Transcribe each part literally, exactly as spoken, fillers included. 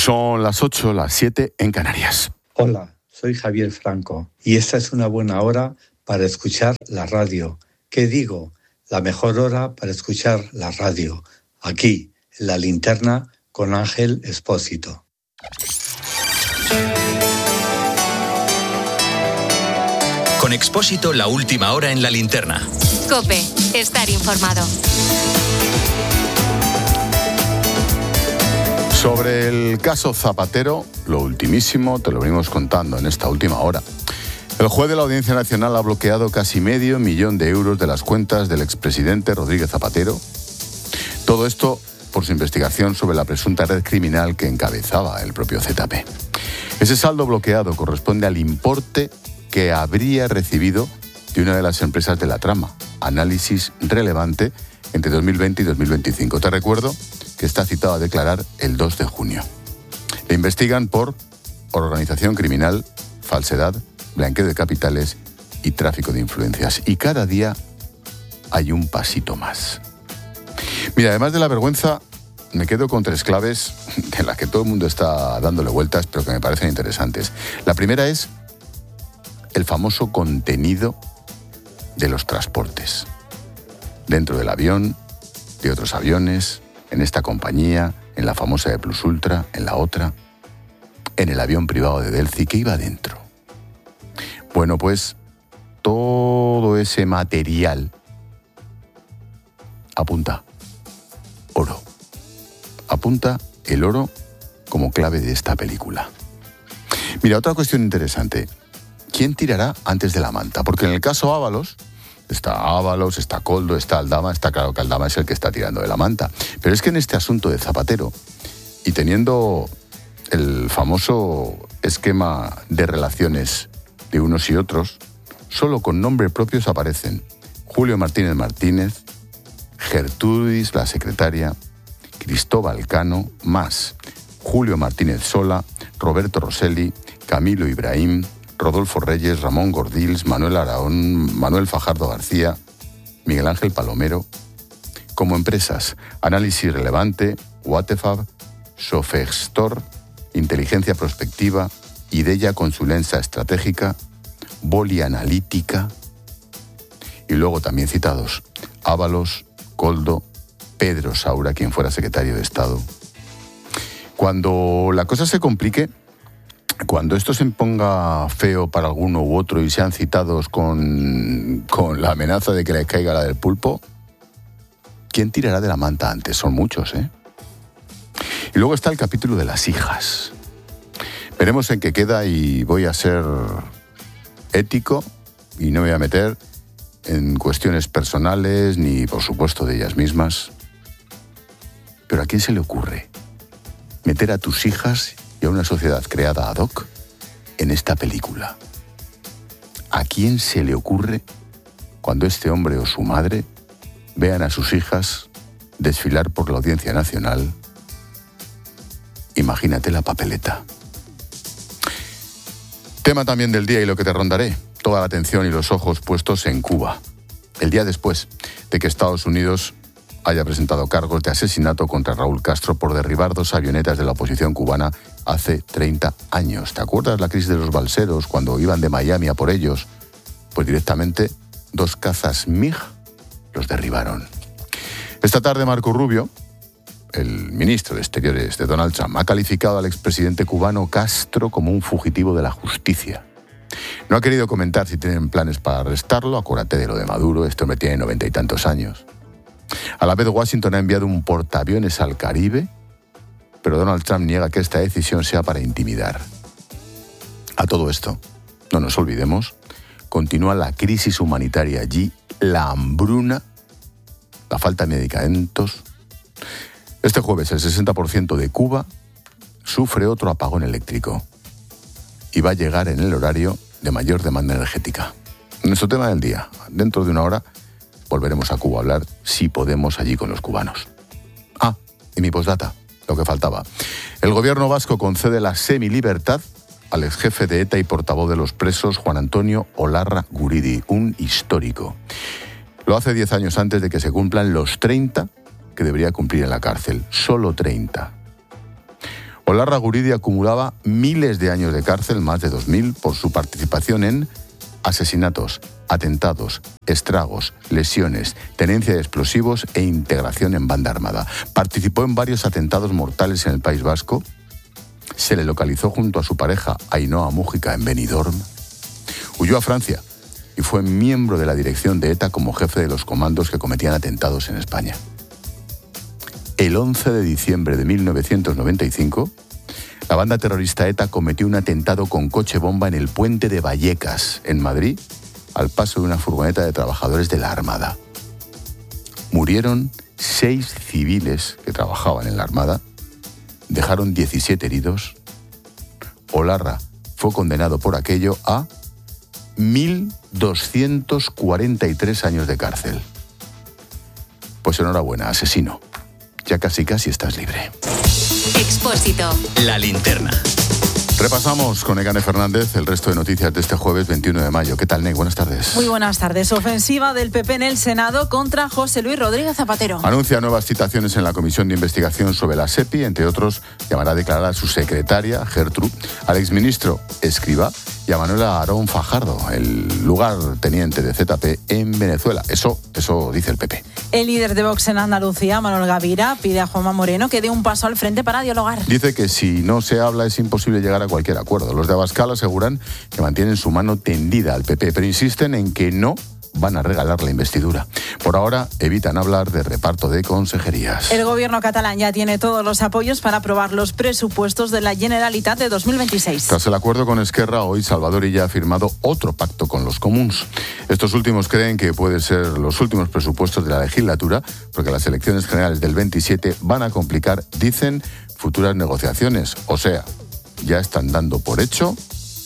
Son las ocho, las siete en Canarias. Hola, soy Javier Franco y esta es una buena hora para escuchar la radio. ¿Qué digo? La mejor hora para escuchar la radio. Aquí, en La Linterna, con Ángel Expósito. Con Expósito, la última hora en La Linterna. COPE, estar informado. Sobre el caso Zapatero, lo ultimísimo te lo venimos contando en esta última hora. El juez de la Audiencia Nacional ha bloqueado casi medio millón de euros de las cuentas del expresidente Rodríguez Zapatero. Todo esto por su investigación sobre la presunta red criminal que encabezaba el propio Z P. Ese saldo bloqueado corresponde al importe que habría recibido de una de las empresas de la trama, Análisis Relevante, entre dos mil veinte y dos mil veinticinco. Te recuerdo que está citado a declarar el dos de junio. Le investigan por organización criminal, falsedad, blanqueo de capitales y tráfico de influencias. Y cada día hay un pasito más. Mira, además de la vergüenza, me quedo con tres claves de las que todo el mundo está dándole vueltas, pero que me parecen interesantes. La primera es el famoso contenido de los transportes. Dentro del avión, de otros aviones, en esta compañía, en la famosa de Plus Ultra, en la otra, en el avión privado de Delci, ¿qué iba dentro? Bueno, pues todo ese material apunta oro. Apunta el oro como clave de esta película. Mira, otra cuestión interesante. ¿Quién tirará antes de la manta? Porque en el caso Ábalos, está Ábalos, está Koldo, está Aldama, está claro que Aldama es el que está tirando de la manta. Pero es que en este asunto de Zapatero, y teniendo el famoso esquema de relaciones de unos y otros, solo con nombres propios aparecen Julio Martínez Martínez, Gertrudis, la secretaria, Cristóbal Cano, más Julio Martínez Sola, Roberto Rosselli, Camilo Ibrahim, Rodolfo Reyes, Ramón Gordils, Manuel Araón, Manuel Fajardo García, Miguel Ángel Palomero. Como empresas, Análisis Relevante, Watefab, Sofextor, Inteligencia Prospectiva, Ideya Consulencia Estratégica, Boli Analítica, y luego también citados Ábalos, Koldo, Pedro Saura, quien fuera secretario de Estado. Cuando la cosa se complique, cuando esto se ponga feo para alguno u otro y sean citados con, con la amenaza de que les caiga la del pulpo, ¿quién tirará de la manta antes? Son muchos, ¿eh? Y luego está el capítulo de las hijas. Veremos en qué queda y voy a ser ético y no me voy a meter en cuestiones personales ni, por supuesto, de ellas mismas. Pero ¿a quién se le ocurre meter a tus hijas y a una sociedad creada ad hoc en esta película? ¿A quién se le ocurre cuando este hombre o su madre vean a sus hijas desfilar por la Audiencia Nacional? Imagínate la papeleta. Tema también del día y lo que te rondaré. Toda la atención y los ojos puestos en Cuba. El día después de que Estados Unidos haya presentado cargos de asesinato contra Raúl Castro por derribar dos avionetas de la oposición cubana hace treinta años. ¿Te acuerdas la crisis de los balseros cuando iban de Miami a por ellos? Pues directamente dos cazas MiG los derribaron. Esta tarde Marco Rubio, el ministro de Exteriores de Donald Trump, ha calificado al expresidente cubano Castro como un fugitivo de la justicia. No ha querido comentar si tienen planes para arrestarlo. Acuérdate de lo de Maduro, este hombre tiene noventa y tantos años. A la vez, Washington ha enviado un portaaviones al Caribe, pero Donald Trump niega que esta decisión sea para intimidar. A todo esto, no nos olvidemos, continúa la crisis humanitaria allí, la hambruna, la falta de medicamentos. Este jueves el sesenta por ciento de Cuba sufre otro apagón eléctrico y va a llegar en el horario de mayor demanda energética. Nuestro tema del día, dentro de una hora, volveremos a Cuba a hablar, si podemos, allí con los cubanos. Ah, y mi postdata, lo que faltaba. El gobierno vasco concede la semilibertad al exjefe de ETA y portavoz de los presos, Juan Antonio Olarra Guridi, un histórico. Lo hace diez años antes de que se cumplan los treinta que debería cumplir en la cárcel. Solo treinta. Olarra Guridi acumulaba miles de años de cárcel, más de dos mil, por su participación en asesinatos, atentados, estragos, lesiones, tenencia de explosivos e integración en banda armada. Participó en varios atentados mortales en el País Vasco. Se le localizó junto a su pareja Ainhoa Mújica en Benidorm. Huyó a Francia y fue miembro de la dirección de ETA como jefe de los comandos que cometían atentados en España. El once de diciembre de mil novecientos noventa y cinco, la banda terrorista ETA cometió un atentado con coche bomba en el puente de Vallecas, en Madrid, al paso de una furgoneta de trabajadores de la Armada. Murieron seis civiles que trabajaban en la Armada, dejaron diecisiete heridos. Olarra fue condenado por aquello a mil doscientos cuarenta y tres años de cárcel. Pues enhorabuena, asesino. Ya casi casi estás libre. Expósito. La linterna. Repasamos con Egane Fernández el resto de noticias de este jueves veintiuno de mayo. ¿Qué tal, Neg? Buenas tardes. Muy buenas tardes. Ofensiva del P P en el Senado contra José Luis Rodríguez Zapatero. Anuncia nuevas citaciones en la Comisión de Investigación sobre la SEPI. Entre otros, llamará a declarar a su secretaria, Gertrude, al exministro Escrivá y a Manuel Aarón Fajardo, el lugarteniente de Z P en Venezuela. Eso, eso dice el P P. El líder de Vox en Andalucía, Manuel Gavira, pide a Juanma Moreno que dé un paso al frente para dialogar. Dice que si no se habla es imposible llegar a cualquier acuerdo. Los de Abascal aseguran que mantienen su mano tendida al P P, pero insisten en que no van a regalar la investidura. Por ahora evitan hablar de reparto de consejerías. El gobierno catalán ya tiene todos los apoyos para aprobar los presupuestos de la Generalitat de dos mil veintiséis. Tras el acuerdo con Esquerra, hoy Salvador Illa ha firmado otro pacto con los comuns. Estos últimos creen que pueden ser los últimos presupuestos de la legislatura, porque las elecciones generales del veintisiete van a complicar, dicen, futuras negociaciones. O sea, ya están dando por hecho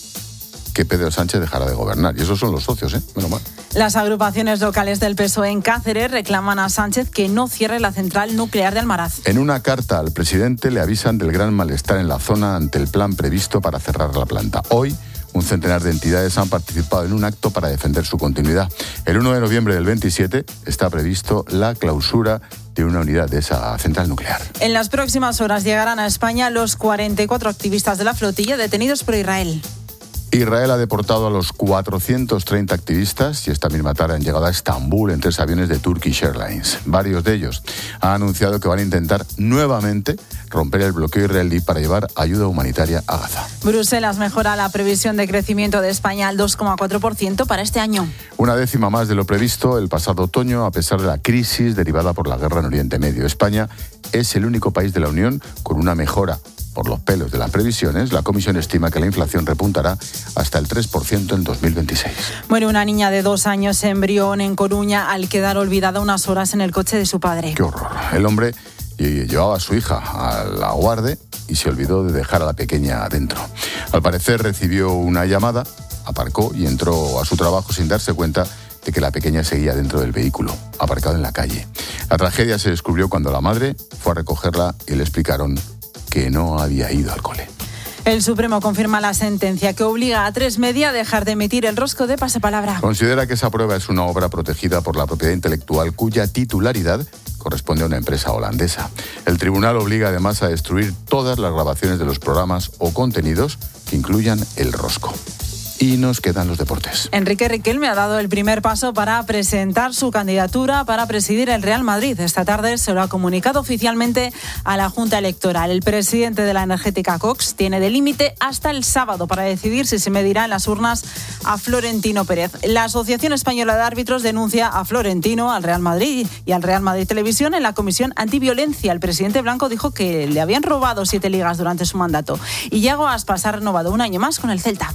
que Pedro Sánchez dejará de gobernar. Y esos son los socios, ¿eh? Menos mal. Las agrupaciones locales del P S O E en Cáceres reclaman a Sánchez que no cierre la central nuclear de Almaraz. En una carta al presidente le avisan del gran malestar en la zona ante el plan previsto para cerrar la planta. Hoy, un centenar de entidades han participado en un acto para defender su continuidad. El uno de noviembre del veintisiete está previsto la clausura de una unidad de esa central nuclear. En las próximas horas llegarán a España los cuarenta y cuatro activistas de la flotilla detenidos por Israel. Israel ha deportado a los cuatrocientos treinta activistas y esta misma tarde han llegado a Estambul en tres aviones de Turkish Airlines. Varios de ellos han anunciado que van a intentar nuevamente romper el bloqueo israelí para llevar ayuda humanitaria a Gaza. Bruselas mejora la previsión de crecimiento de España al dos coma cuatro por ciento para este año. Una décima más de lo previsto el pasado otoño, a pesar de la crisis derivada por la guerra en Oriente Medio. España es el único país de la Unión con una mejora por los pelos de las previsiones. La Comisión estima que la inflación repuntará hasta el tres por ciento en dos mil veintiséis. Muere una niña de dos años en Brión, en Coruña, al quedar olvidada unas horas en el coche de su padre. ¡Qué horror! El hombre llevaba a su hija a la guardia y se olvidó de dejar a la pequeña adentro. Al parecer recibió una llamada, aparcó y entró a su trabajo sin darse cuenta de que la pequeña seguía dentro del vehículo, aparcado en la calle. La tragedia se descubrió cuando la madre fue a recogerla y le explicaron que no había ido al cole. El Supremo confirma la sentencia que obliga a Tres Media a dejar de emitir el rosco de pasapalabra. Considera que esa prueba es una obra protegida por la propiedad intelectual cuya titularidad corresponde a una empresa holandesa. El tribunal obliga además a destruir todas las grabaciones de los programas o contenidos que incluyan el rosco. Y nos quedan los deportes. Enrique Riquelme ha dado el primer paso para presentar su candidatura para presidir el Real Madrid. Esta tarde se lo ha comunicado oficialmente a la Junta Electoral. El presidente de la energética Cox tiene de límite hasta el sábado para decidir si se medirá en las urnas a Florentino Pérez. La Asociación Española de Árbitros denuncia a Florentino, al Real Madrid y al Real Madrid Televisión en la Comisión Antiviolencia. El presidente blanco dijo que le habían robado siete ligas durante su mandato. Y Iago Aspas ha renovado un año más con el Celta.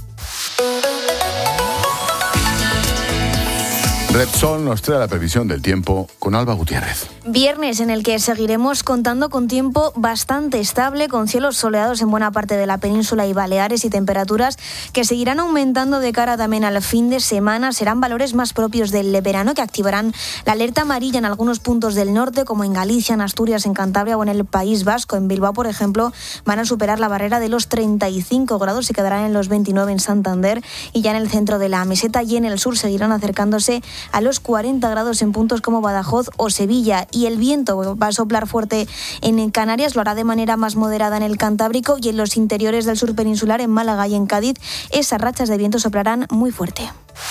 Repsol nos trae la previsión del tiempo con Alba Gutiérrez. Viernes en el que seguiremos contando con tiempo bastante estable, con cielos soleados en buena parte de la península y Baleares y temperaturas que seguirán aumentando de cara también al fin de semana. Serán valores más propios del verano que activarán la alerta amarilla en algunos puntos del norte, como en Galicia, en Asturias, en Cantabria o en el País Vasco. En Bilbao, por ejemplo, van a superar la barrera de los treinta y cinco grados y quedarán en los veintinueve en Santander, y ya en el centro de la meseta y en el sur seguirán acercándose a los cuarenta grados en puntos como Badajoz o Sevilla, y el viento va a soplar fuerte en Canarias, lo hará de manera más moderada en el Cantábrico y en los interiores del sur peninsular, en Málaga y en Cádiz. Esas rachas de viento soplarán muy fuerte.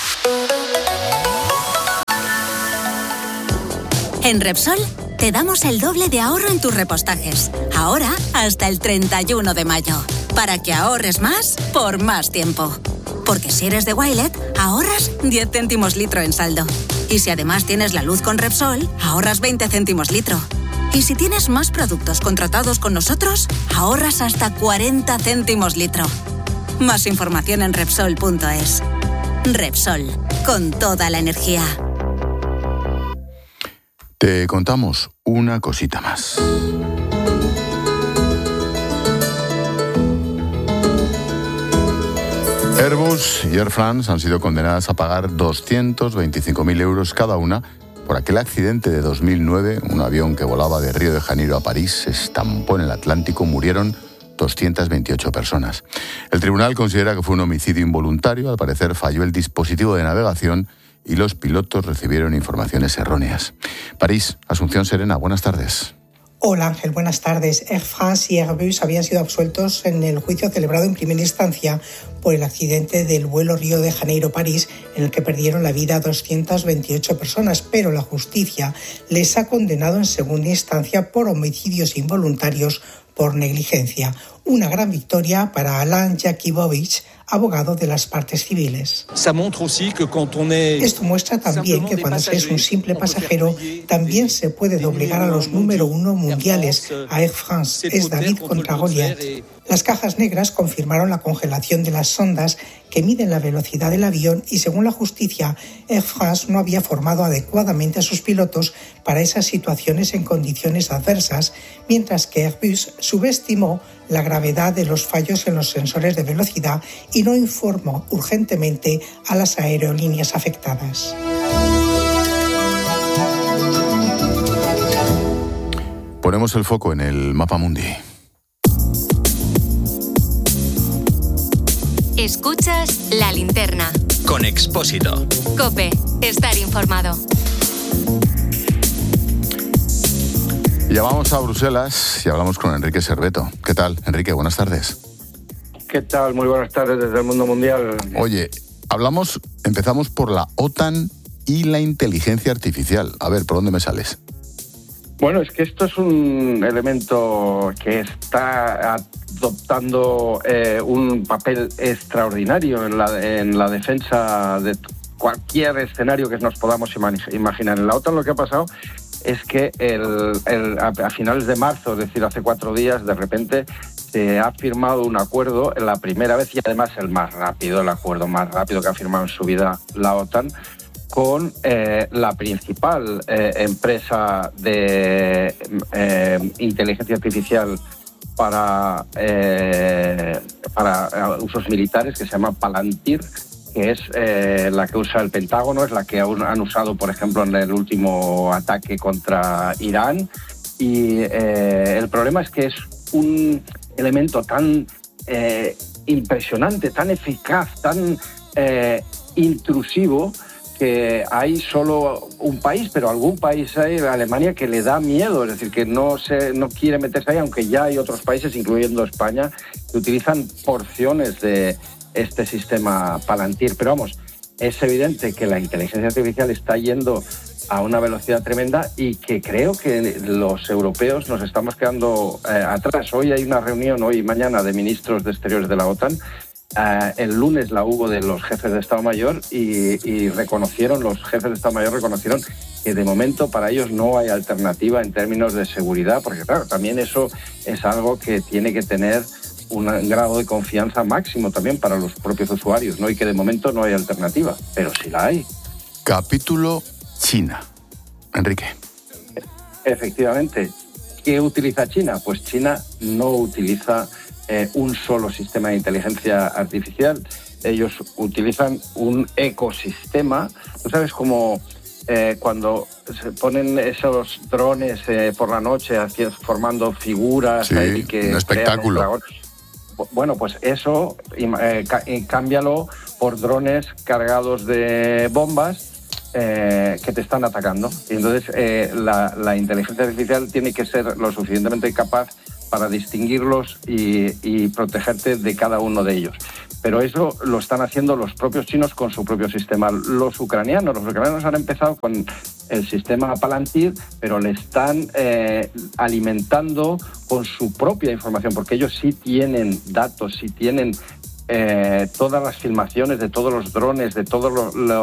En Repsol te damos el doble de ahorro en tus repostajes. Ahora hasta el treinta y uno de mayo. Para que ahorres más por más tiempo. Porque si eres de Wilet, ahorras diez céntimos litro en saldo. Y si además tienes la luz con Repsol, ahorras veinte céntimos litro. Y si tienes más productos contratados con nosotros, ahorras hasta cuarenta céntimos litro. Más información en Repsol punto es. Repsol, con toda la energía. Te contamos una cosita más. Airbus y Air France han sido condenadas a pagar doscientos veinticinco mil euros cada una por aquel accidente de dos mil nueve. Un avión que volaba de Río de Janeiro a París se estampó en el Atlántico, murieron doscientas veintiocho personas. El tribunal considera que fue un homicidio involuntario. Al parecer falló el dispositivo de navegación y los pilotos recibieron informaciones erróneas. París, Asunción Serena, buenas tardes. Hola Ángel, buenas tardes. Air France y Airbus habían sido absueltos en el juicio celebrado en primera instancia por el accidente del vuelo Río de Janeiro-París, en el que perdieron la vida doscientas veintiocho personas, pero la justicia les ha condenado en segunda instancia por homicidios involuntarios por negligencia. Una gran victoria para Alain Jakubowicz, abogado de las partes civiles. Esto muestra también que cuando se es un simple pasajero, también se puede doblegar a los número uno mundiales, a Air France. Es David contra Goliat. Las cajas negras confirmaron la congelación de las sondas que miden la velocidad del avión y, según la justicia, Air France no había formado adecuadamente a sus pilotos para esas situaciones en condiciones adversas, mientras que Airbus subestimó la gravedad de los fallos en los sensores de velocidad y no informó urgentemente a las aerolíneas afectadas. Ponemos el foco en el mapa mundi. Escuchas La Linterna. Con Expósito. COPE. Estar informado. Ya vamos a Bruselas y hablamos con Enrique Serveto. ¿Qué tal, Enrique? Buenas tardes. ¿Qué tal? Muy buenas tardes desde el mundo mundial. Oye, hablamos, empezamos por la OTAN y la inteligencia artificial. A ver, ¿por dónde me sales? Bueno, es que esto es un elemento que está adoptando eh, un papel extraordinario en la, en la defensa de cualquier escenario que nos podamos imaginar. En la OTAN lo que ha pasado es que el, el, a, a finales de marzo, es decir, hace cuatro días, de repente se ha firmado un acuerdo, la primera vez y además el más rápido, el acuerdo más rápido que ha firmado en su vida la OTAN, con eh, la principal eh, empresa de eh, inteligencia artificial para, eh, para usos militares, que se llama Palantir, que es eh, la que usa el Pentágono, es la que han usado, por ejemplo, en el último ataque contra Irán. Y eh, el problema es que es un elemento tan eh, impresionante, tan eficaz, tan eh, intrusivo, que hay solo un país, pero algún país hay, Alemania, que le da miedo, es decir, que no se, no quiere meterse ahí, aunque ya hay otros países, incluyendo España, que utilizan porciones de este sistema Palantir. Pero vamos, es evidente que la inteligencia artificial está yendo a una velocidad tremenda y que creo que los europeos nos estamos quedando eh, atrás. Hoy hay una reunión, hoy y mañana, de ministros de Exteriores de la OTAN. Uh, el lunes la hubo de los jefes de Estado Mayor y, y reconocieron, los jefes de Estado Mayor reconocieron que de momento para ellos no hay alternativa en términos de seguridad, porque claro, también eso es algo que tiene que tener un grado de confianza máximo también para los propios usuarios, ¿no? Y que de momento no hay alternativa, pero sí la hay. Capítulo China. Enrique. Efectivamente. ¿Qué utiliza China? Pues China no utiliza Eh, un solo sistema de inteligencia artificial. Ellos utilizan un ecosistema. ¿Tú sabes cómo eh, cuando se ponen esos drones eh, por la noche hacia, formando figuras? Sí, ahí que un espectáculo. Bueno, pues eso, eh, cámbialo por drones cargados de bombas eh, que te están atacando. Y entonces eh, la, la inteligencia artificial tiene que ser lo suficientemente capaz para distinguirlos y, y protegerte de cada uno de ellos. Pero eso lo están haciendo los propios chinos con su propio sistema. Los ucranianos, los ucranianos han empezado con el sistema Palantir, pero le están eh, alimentando con su propia información, porque ellos sí tienen datos, sí tienen eh, todas las filmaciones de todos los drones, de toda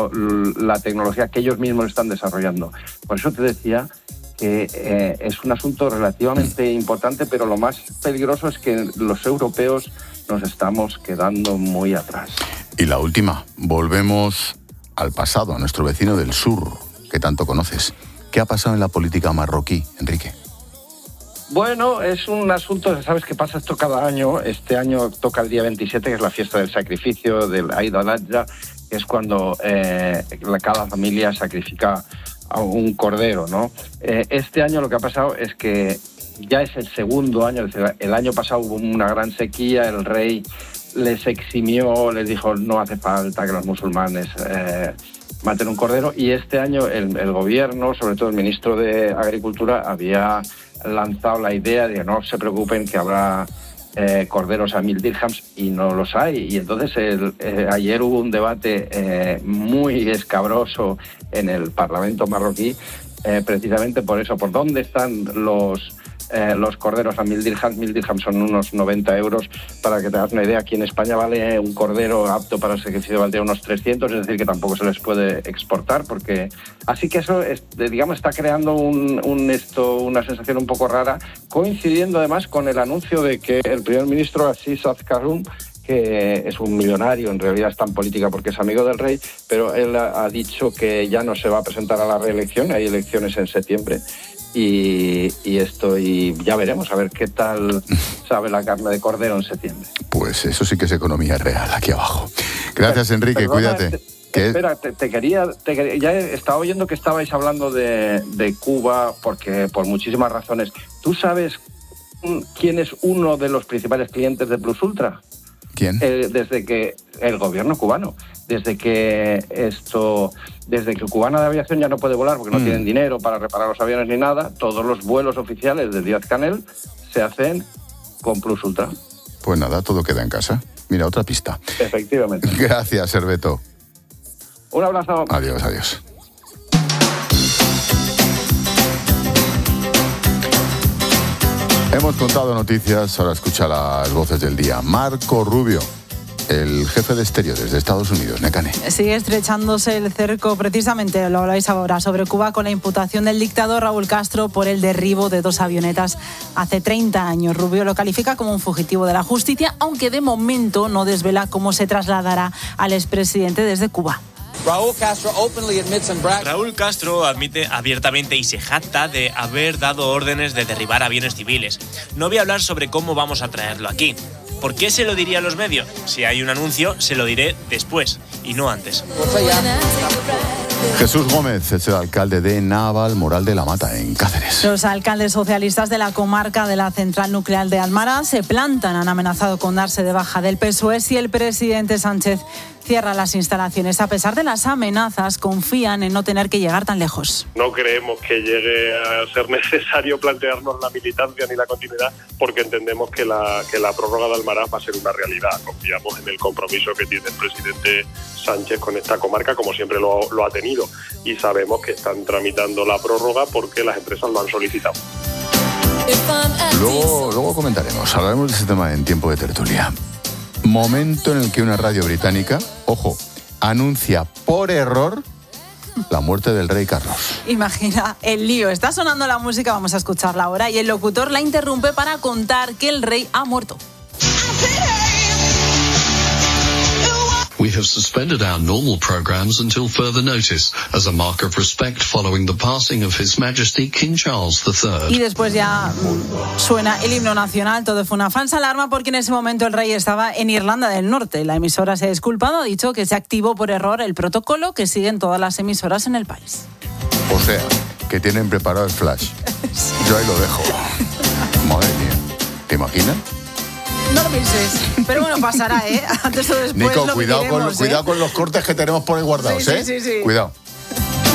la tecnología que ellos mismos están desarrollando. Por eso te decía que eh, es un asunto relativamente importante, pero lo más peligroso es que los europeos nos estamos quedando muy atrás. Y la última, volvemos al pasado, a nuestro vecino del sur, que tanto conoces. ¿Qué ha pasado en la política marroquí, Enrique? Bueno, es un asunto, ¿sabes qué pasa esto cada año? Este año toca el día veintisiete, que es la fiesta del sacrificio, del Eid al-Adha, que es cuando eh, cada familia sacrifica a un cordero, ¿no? Eh, este año lo que ha pasado es que ya es el segundo año, es decir, el año pasado hubo una gran sequía, el rey les eximió, les dijo no hace falta que los musulmanes eh, maten un cordero, y este año el, el gobierno, sobre todo el ministro de Agricultura, había lanzado la idea de que no se preocupen, que habrá eh, corderos a mil dirhams, y no los hay. Y entonces el, eh, ayer hubo un debate eh, muy escabroso en el Parlamento marroquí, eh, precisamente por eso, por dónde están los Eh, los corderos a mil dirhams. Mil dirhams son unos noventa euros. Para que te hagas una idea, aquí en España vale un cordero apto para el sacrificio, valdría unos trescientos, es decir, que tampoco se les puede exportar, porque así que eso es, digamos, está creando un, un esto, una sensación un poco rara, coincidiendo además con el anuncio de que el primer ministro Aziz Al-Karoum, que es un millonario, en realidad está en política porque es amigo del rey, pero él ha, ha dicho que ya no se va a presentar a la reelección, hay elecciones en septiembre. Y, y esto, y ya veremos a ver qué tal sabe la carne de cordero en septiembre. Pues eso sí que es economía real aquí abajo. Gracias, Enrique, Perdona, cuídate. Te, ¿Qué? Espera, te, te, quería, te quería, ya estaba oyendo que estabais hablando de, de Cuba, porque por muchísimas razones. ¿Tú sabes quién es uno de los principales clientes de Plus Ultra? ¿Quién? Eh, desde que el gobierno cubano, desde que esto, desde que Cubana de Aviación ya no puede volar porque no mm. tienen dinero para reparar los aviones ni nada, todos los vuelos oficiales de Díaz-Canel se hacen con Plus Ultra. Pues nada, todo queda en casa. Mira, otra pista. Efectivamente. Gracias, Herbeto. Un abrazo. Adiós, adiós. Hemos contado noticias, ahora escucha las voces del día. Marco Rubio, el jefe de Estéreo desde Estados Unidos, Necane. Sigue estrechándose el cerco, precisamente lo habláis ahora, sobre Cuba, con la imputación del dictador Raúl Castro por el derribo de dos avionetas hace treinta años. Rubio lo califica como un fugitivo de la justicia, aunque de momento no desvela cómo se trasladará al expresidente desde Cuba. Raúl Castro, openly admits and brags. Raúl Castro admite abiertamente y se jacta de haber dado órdenes de derribar aviones civiles. No voy a hablar sobre cómo vamos a traerlo aquí. ¿Por qué se lo diría a los medios? Si hay un anuncio, se lo diré después y no antes. Jesús Gómez es el alcalde de Navalmoral de la Mata, en Cáceres. Los alcaldes socialistas de la comarca de la central nuclear de Almara se plantan. Han amenazado con darse de baja del P S O E si el presidente Sánchez cierra las instalaciones. A pesar de las amenazas, confían en no tener que llegar tan lejos. No creemos que llegue a ser necesario plantearnos la militancia ni la continuidad, porque entendemos que la, que la prórroga de Almaraz va a ser una realidad. Confiamos en el compromiso que tiene el presidente Sánchez con esta comarca, como siempre lo, lo ha tenido, y sabemos que están tramitando la prórroga porque las empresas lo han solicitado. Luego, luego comentaremos, hablaremos de ese tema en tiempo de tertulia. Momento en el que una radio británica, ojo, anuncia por error la muerte del rey Carlos. Imagina el lío. Está sonando la música, vamos a escucharla ahora, y el locutor la interrumpe para contar que el rey ha muerto. We have suspended our normal programs until further notice, as a mark of respect following the passing of His Majesty King Charles the third. Y después ya suena el himno nacional. Todo fue una falsa alarma porque en ese momento el rey estaba en Irlanda del Norte. La emisora se ha disculpado, ha dicho que se activó por error el protocolo que siguen todas las emisoras en el país. O sea, que tienen preparado el flash. Yo ahí lo dejo. Madre mía. ¿Te imaginas? No lo pienses, pero bueno, pasará, ¿eh? Antes o después Nico, lo cuidado, viviremos, con, ¿eh? cuidado con los cortes que tenemos por ahí guardados, sí, ¿eh? Sí, sí, sí. Cuidado.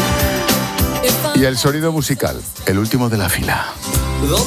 Y el sonido musical, el último de la fila.